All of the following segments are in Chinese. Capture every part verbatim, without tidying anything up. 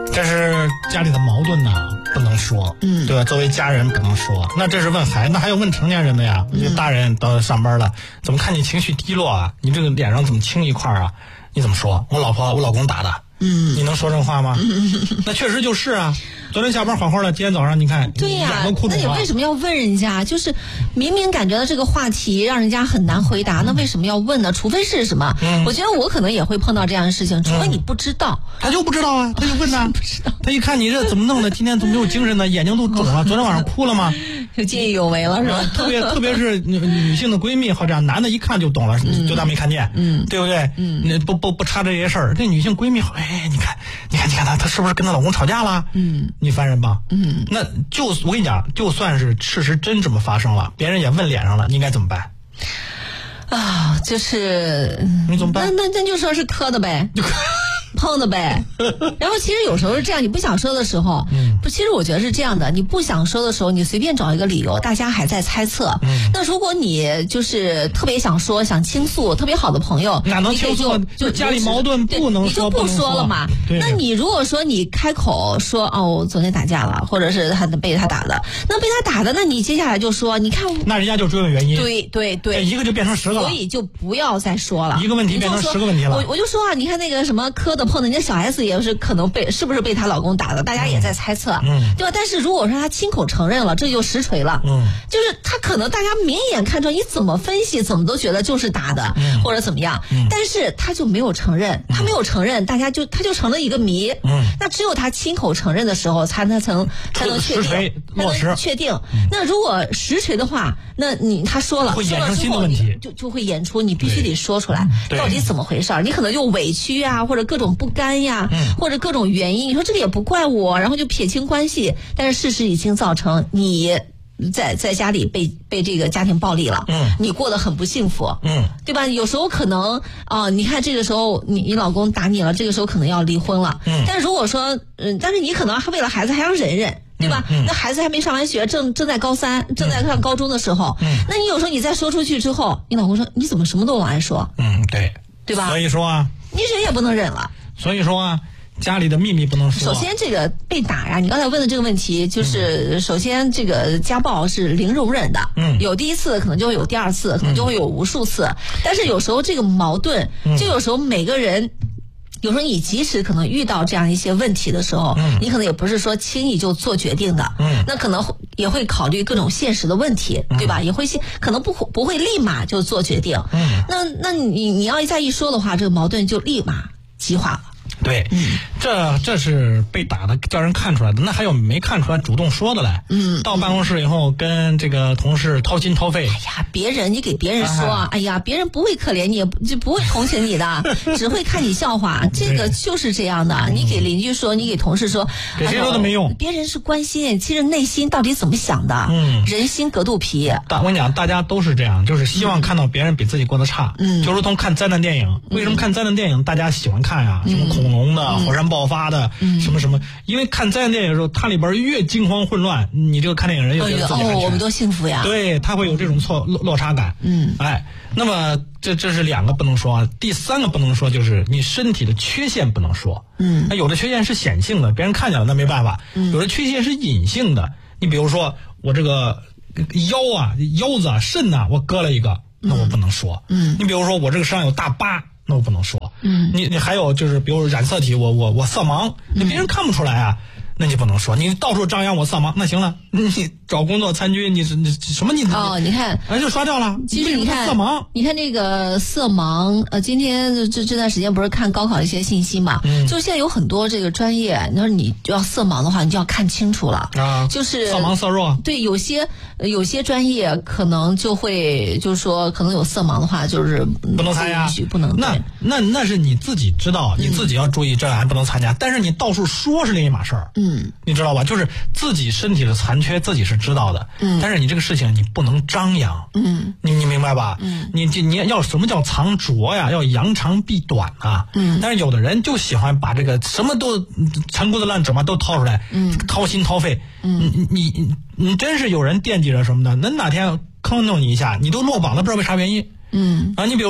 这是家里的矛盾呢，不能说， 嗯， 对吧？作为家人不能说。那这是问孩子，那还有问成年人的呀。嗯、大人到上班了，怎么看你情绪低落啊？你这个脸上怎么青一块啊？你怎么说？我老婆我老公打的， 嗯， 你能说这话吗？嗯、那确实就是啊。昨天下班好好的，今天早上你看， 对呀、 啊， 那你为什么要问人家？就是明明感觉到这个话题让人家很难回答，那为什么要问呢？除非是什么？嗯、我觉得我可能也会碰到这样的事情，除非你不知道， 嗯、他就不知道啊，他就问呐，不知道，他一看你这怎么弄的，今天怎么没有精神呢？眼睛都肿了，昨天晚上哭了吗？ 就见义勇为了是吧？ 特别特别是女女性的闺蜜或者男的，一看就懂了，嗯、就当没看见， 嗯， 对不对？ 嗯， 那不不不插这些事儿，这女性闺蜜，哎，你看，你看，你看她，她是不是跟她老公吵架了？ 嗯， 你烦人吧？ 嗯， 那就我跟你讲，就算是事实真这么发生了，别人也问脸上了，你应该怎么办？ 啊，就是你怎么办？ 那那那就说是磕的呗。碰的呗，然后其实有时候是这样，你不想说的时候，嗯，不，其实我觉得是这样的，你不想说的时候，你随便找一个理由，大家还在猜测。嗯，那如果你就是特别想说、想倾诉，特别好的朋友， 哪能倾诉？ 就家里矛盾不能说， 你就不说了嘛。那你如果说你开口说哦，我昨天打架了，或者是他被他打的，那被他打的，那你接下来就说，你看， 那人家就追问原因。 对对对， 一个就变成十个了， 所以就不要再说了， 一个问题变成十个问题了。 我我就说啊，你看那个什么磕的碰的，人家小 S 也是可能被是不是被她老公打的，大家也在猜测，嗯，对吧？但是如果说她亲口承认了，这就实锤了，嗯，就是她可能大家明眼看出，你怎么分析怎么都觉得就是打的，嗯、或者怎么样，嗯、但是她就没有承认，她没有承认，大家就她就成了一个谜，嗯，那只有她亲口承认的时候，才能才能才能确定，才能确定。嗯、那如果实锤的话，那你她说了， 会衍生新的问题，就就会演出，你必须得说出来，到底怎么回事？你可能就委屈啊，或者各种不甘呀。嗯、或者各种原因，你说这个也不怪我，然后就撇清关系，但是事实已经造成你在在家里被被这个家庭暴力了，嗯，你过得很不幸福，嗯，对吧？有时候可能啊、呃，你看这个时候你你老公打你了，这个时候可能要离婚了，嗯，但如果说嗯，但是你可能为了孩子还要忍忍。对吧？嗯嗯、那孩子还没上完学，正正在高三，正在上高中的时候，嗯，那你有时候你再说出去之后，你老公说你怎么什么都往外说？ 嗯，对， 对吧？ 所以说啊， 你忍也不能忍了。 所以说啊，家里的秘密不能说。 首先，这个被打呀，你刚才问的这个问题，就是、嗯、首先这个家暴是零容忍的，嗯，有第一次可能就会有第二次，可能就会有无数次。嗯、但是有时候这个矛盾，就有时候每个人。有时候你即使可能遇到这样一些问题的时候，嗯，你可能也不是说轻易就做决定的，嗯，那可能也会考虑各种现实的问题，嗯、对吧？也会可能不不会立马就做决定，嗯，那那你你要再一说的话，这个矛盾就立马激化了。 对，嗯、这这是被打的叫人看出来的，那还有没看出来主动说的来？嗯，到办公室以后跟这个同事掏心掏肺。 哎呀，别人你给别人说，啊、哎呀，别人不会可怜你，就不会同情你的，只会看你笑话。这个就是这样的。你给邻居说，你给同事说， 给谁说都没用。 别人是关心，其实内心到底怎么想的？嗯，人心隔肚皮。 大我跟你讲，大家都是这样，就是希望看到别人比自己过得差。嗯，就如同看灾难电影，为什么看灾难电影大家喜欢看呀？什么恐龙的、火山爆发的，嗯、什么什么，因为看灾难电影的时候，它里边越惊慌混乱，你这个看电影人又觉得自己安全， 哦，我们多幸福呀！ 对，他会有这种错落落差感。嗯，哎，那么这这是两个不能说啊，第三个不能说就是你身体的缺陷不能说。嗯，那有的缺陷是显性的，别人看见了那没办法；嗯、有的缺陷是隐性的，你比如说我这个腰啊、腰子啊、肾呐、啊，我割了一个，那我不能说。嗯，你比如说我这个身上有大疤。那我不能说，嗯，你你还有就是，比如染色体，我我我色盲，那别人看不出来啊，那你不能说，你到处张扬我色盲，那行了，你找工作参军，你是你什么你哦，你看， 哎就刷掉了。 其实你看色盲， 你看这个色盲，呃，今天这这段时间不是看高考的一些信息嘛，嗯，就现在有很多这个专业，你说你就要色盲的话，你就要看清楚了啊，就是色盲色弱， 对，有些有些专业可能就会就是说可能有色盲的话，就是不能参加， 不能那那那是你自己知道，你自己要注意，这还不能参加，但是你到处说是另一码事儿，嗯，你知道吧？就是自己身体的残缺自己是知道的，嗯，但是你这个事情你不能张扬，嗯，你你明白吧？嗯，你你要什么叫藏拙呀？要扬长避短啊，嗯，但是有的人就喜欢把这个什么都陈谷子烂纸嘛都掏出来，嗯，掏心掏肺，嗯，你你你真是有人惦记着什么的，那哪天坑弄你一下，你都落榜了，不知道为啥原因。嗯啊，你比如说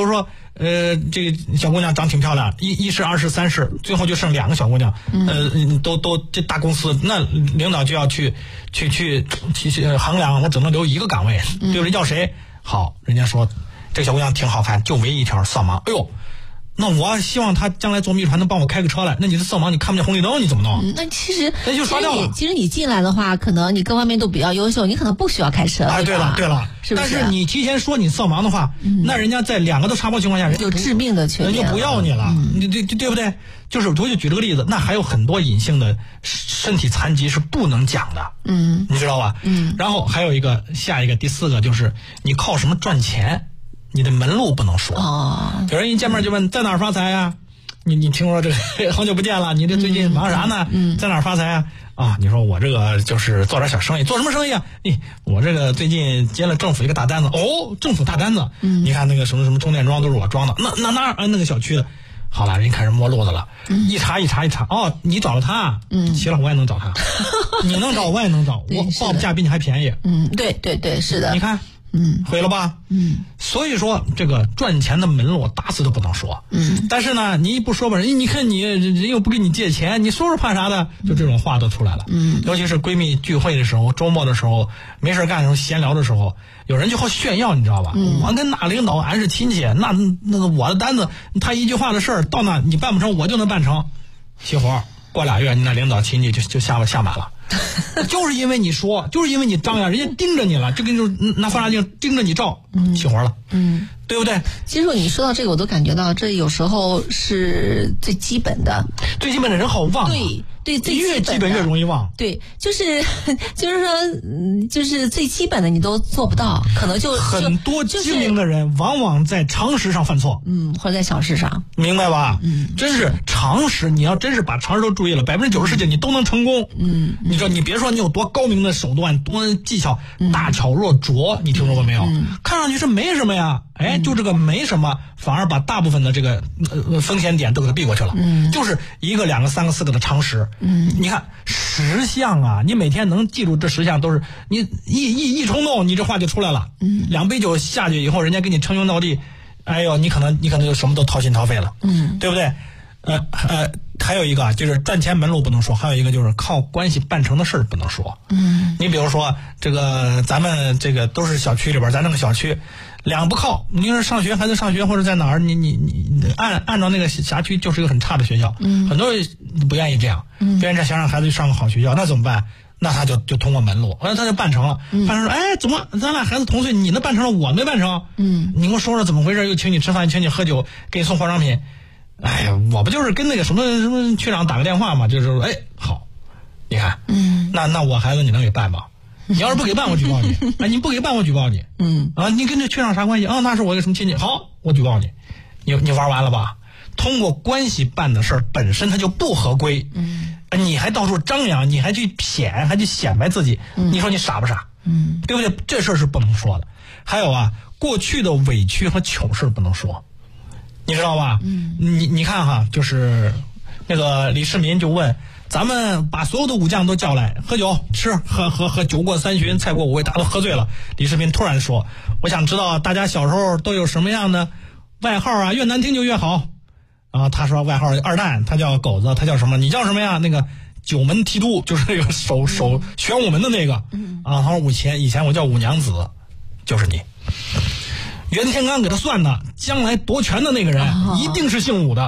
呃，这个小姑娘长挺漂亮，一一试二试三试，最后就剩两个小姑娘，呃，都都这大公司，那领导就要去去去去去衡量，我只能留一个岗位，对不对？要谁？好，人家说这个小姑娘挺好看，就唯一一条色盲，哎呦。那我希望他将来做秘书还能帮我开个车来。那你是色盲，你看不见红绿灯，你怎么弄？ 嗯、那其实那就刷掉了。 其实你进来的话，可能你各方面都比较优秀，你可能不需要开车。 哎，对了对了， 是不是？ 但是你提前说你色盲的话，嗯、那人家在两个都查不情况下，人家有致命的缺陷， 人就不要你了。嗯、你对对不对？就是我就举这个例子，那还有很多隐性的身体残疾是不能讲的， 嗯， 你知道吧？ 嗯。然后还有一个下一个第四个就是你靠什么赚钱？你的门路不能说哦。 有人一见面就问在哪儿发财呀？你你听说这个好久不见了，你这最近忙啥呢？ 嗯， 在哪儿发财啊？啊，你说我这个就是做点小生意，做什么生意啊？你我这个最近接了政府一个大单子，哦，政府大单子， 嗯， 你看那个什么什么充电桩都是我装的，那那那那个小区的，好了，人开始摸路子了， 嗯、 一查一查一查，哦，你找了他， 嗯， 齐了我也能找他，你能找我也能找，我报价比你还便宜， 嗯，对对对，是的， 你看。 嗯， 会了吧？ 嗯， 所以说这个赚钱的门路打死都不能说。 嗯， 但是呢，你一不说吧，人你看你人又不给你借钱，你说说怕啥的？就这种话都出来了。 嗯， 尤其是闺蜜聚会的时候，周末的时候，没事干的时候，闲聊的时候，有人就好炫耀，你知道吧？ 嗯， 我跟那领导俺是亲戚，那那我的单子，他一句话的事儿到那你办不成，我就能办成。熄火，过俩月你那领导亲戚就就下下马了。就是因为你说，就是因为你张扬，人家盯着你了，就跟你拿放大镜盯着你照，起活了， 嗯， 对不对？ 其实你说到这个，我都感觉到这有时候是最基本的， 最基本的人好忘、啊， 对对，最基越基本越容易忘。 对，就是就是说，嗯，就是最基本的你都做不到，可能就很多精明的人往往在常识上犯错， 嗯，或者在小事上， 明白吧？ 嗯， 真是常识，你要真是把常识都注意了，百分之九十事情你都能成功。 嗯， 你说你别说你有多高明的手段，多技巧，大巧若拙，你听说过没有？ 嗯、 看上去是没什么呀，哎，就这个没什么，反而把大部分的这个呃风险点都给它避过去了。 嗯， 就是一个、两个、三个、四个的常识。 嗯， 你看十项啊，你每天能记住这十项，都是你一一一冲动，你这话就出来了。 嗯， 两杯酒下去以后，人家给你称兄道弟，哎呦，你可能你可能就什么都掏心掏肺了。 嗯， 对不对？呃呃，还有一个就是赚钱门路不能说，还有一个就是靠关系办成的事儿不能说。 嗯， 你比如说这个咱们这个都是小区里边，咱这个小区两不靠，你说上学孩子上学或者在哪儿，你你你按按照那个辖区就是一个很差的学校， 嗯， 很多人不愿意这样， 嗯， 不愿意想让孩子去上个好学校，那怎么办？那他就就通过门路，那他就办成了， 嗯、 办成说，哎，怎么咱俩孩子同岁，你那办成了，我没办成？ 嗯， 你给我说说怎么回事？又请你吃饭，请你喝酒，给你送化妆品。哎呀，我不就是跟那个什么什么区长打个电话嘛，就是说，哎，好，你看， 嗯， 那那我孩子你能给办吗？你要是不给办，我举报你。哎，你不给办，我举报你。 嗯， 啊，你跟这区长啥关系？啊，那是我一个什么亲戚。好，我举报你。你你玩完了吧？通过关系办的事儿本身它就不合规。 嗯， 你还到处张扬，你还去谝，还去显摆自己， 嗯、 你说你傻不傻？ 嗯， 对不对？这事儿是不能说的。还有啊，过去的委屈和糗事不能说。你知道吧？ 嗯， 你你看哈，就是那个李世民就问，咱们把所有的武将都叫来喝酒吃，喝喝喝酒过三巡，菜过五味，大家都喝醉了。李世民突然说，我想知道大家小时候都有什么样的外号啊，越难听就越好。然后他说外号二蛋，他叫狗子，他叫什么？你叫什么呀？那个九门提督，就是那个守守玄武门的那个。啊，他说以前以前我叫五娘子，就是你。袁天罡给他算的，将来夺权的那个人一定是姓武的。